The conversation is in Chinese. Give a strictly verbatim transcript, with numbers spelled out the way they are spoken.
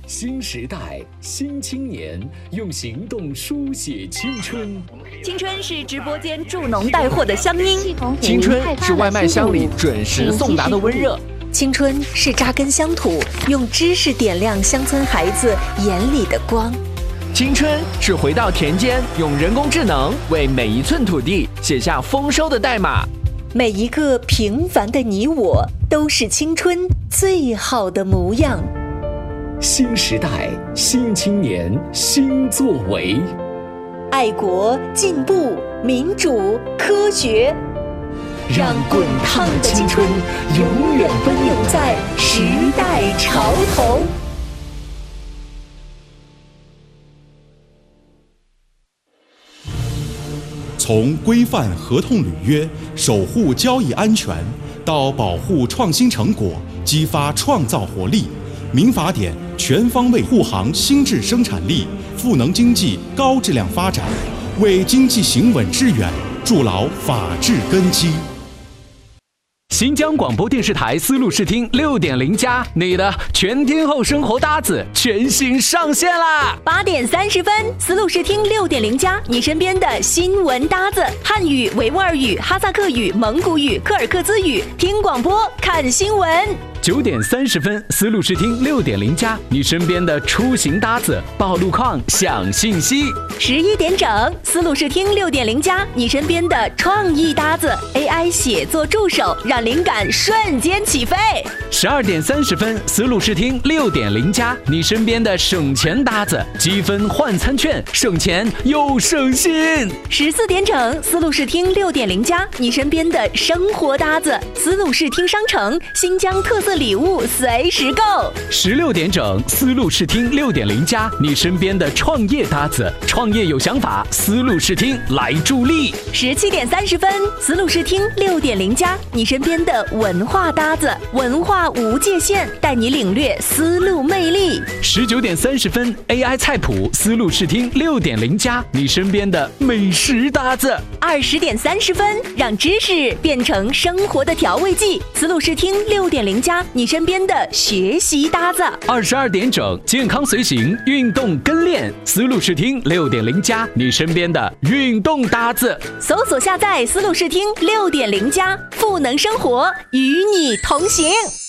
新时代，新青年，用行动书写青春。 青春是直播间助农带货的乡音， 青春是外卖箱里准时送达的温热， 青春是扎根乡土，用知识点亮乡村孩子眼里的光。 青春是回到田间，用人工智能为每一寸土地写下丰收的代码。 每一个平凡的你我，都是青春最好的模样。 新时代，新青年，新作为。 爱国、进步、民主、科学， 让滚烫的青春永远奔涌在时代潮头。 从规范合同履约、守护交易安全，到保护创新成果、激发创造活力，民法典全方位护航新质生产力，赋能经济高质量发展，为经济行稳致远筑牢法治根基。 新疆广播电视台丝路视听六点零加，你的全天候生活搭子全新上线啦！ 八点三十分，丝路视听六点零加，你身边的新闻搭子，汉语、维吾尔语、哈萨克语、蒙古语、柯尔克孜语，听广播看新闻。 九点三十分，丝路视听六点零加，你身边的出行搭子，报路况、享信息。 十一点整，丝路视听六点零加，你身边的创意搭子 ，A I 写作助手，让灵感瞬间起飞。 十二点三十分，丝路视听六点零加，你身边的省钱搭子，积分换餐券，省钱又省心。 十四点整，丝路视听六点零加，你身边的生活搭子，丝路视听商城，新疆特色礼物随时购。 十六点整，丝路视听六点零加，你身边的创业搭子，创业有想法，丝路视听来助力。 十七点三十分，丝路视听六点零加，你身边的文化搭子，文化无界限，带你领略丝路魅力。 十九点三十分 ，A I 菜谱，丝路视听六点零加，你身边的美食搭子。 二十点三十分，让知识变成生活的调味剂，丝路视听六点零加，你身边的学习搭子。 二十二点整，健康随行，运动跟练，丝路视听六点零加，你身边的运动搭子。 搜索下载丝路视听六点零加，赋能生活，与你同行。